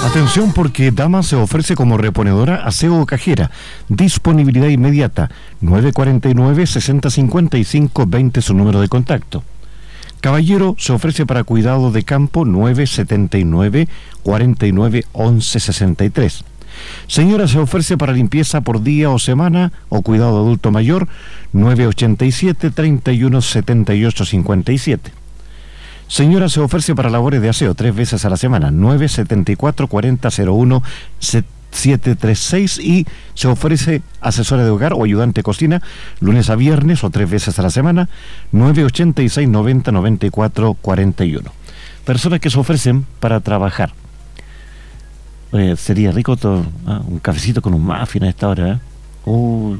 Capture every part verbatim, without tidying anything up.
Atención porque Dama se ofrece como reponedora aseo o cajera. Disponibilidad inmediata. nueve cuatro nueve, seis cero cinco cinco, veinte su número de contacto. Caballero se ofrece para cuidado de campo nueve setenta y nueve, cuarenta y nueve, once sesenta y tres. Señora se ofrece para limpieza por día o semana o cuidado de adulto mayor nueve ochenta y siete, treinta y uno, setenta y ocho, cincuenta y siete. Señora se ofrece para labores de aseo tres veces a la semana, nueve setenta y cuatro, cuarenta, cero uno, siete tres seis, y se ofrece asesora de hogar o ayudante de cocina lunes a viernes o tres veces a la semana, nueve ochenta y seis, noventa, noventa y cuatro, cuarenta y uno. Personas que se ofrecen para trabajar. Eh, sería rico todo, ah, un cafecito con un muffin a esta hora, ¿eh? Uh.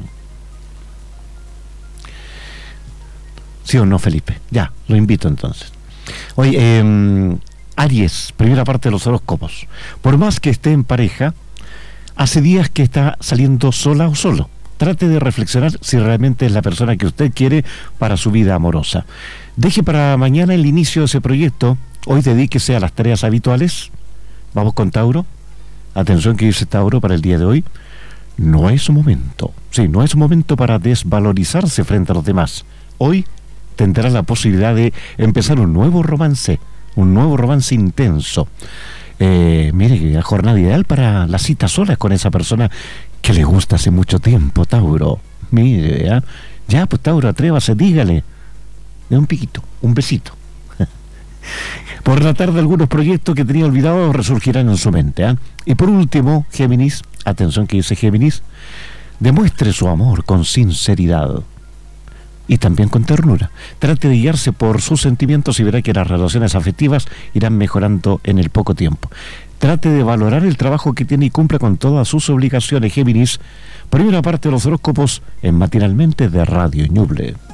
¿Sí o no, Felipe? Ya, lo invito entonces. Oye, eh, Aries, primera parte de los horóscopos. Por más que esté en pareja, hace días que está saliendo sola o solo. Trate de reflexionar si realmente es la persona que usted quiere para su vida amorosa. Deje para mañana el inicio de ese proyecto. Hoy dedíquese a las tareas habituales. Vamos con Tauro. Atención que dice Tauro para el día de hoy. No es momento. Sí, no es momento para desvalorizarse frente a los demás. Hoy tendrá la posibilidad de empezar un nuevo romance, un nuevo romance intenso. Eh, mire, la jornada ideal para las citas solas con esa persona que le gusta hace mucho tiempo, Tauro. Mire, ya, ya pues Tauro, atrévase, dígale. De un piquito, un besito. Por la tarde algunos proyectos que tenía olvidados resurgirán en su mente, ¿eh? Y por último, Géminis, atención que dice Géminis, demuestre su amor con sinceridad y también con ternura. Trate de guiarse por sus sentimientos y verá que las relaciones afectivas irán mejorando en el poco tiempo. Trate de valorar el trabajo que tiene y cumpla con todas sus obligaciones, Géminis. Primera parte de los horóscopos en Matinalmente de Radio Ñuble.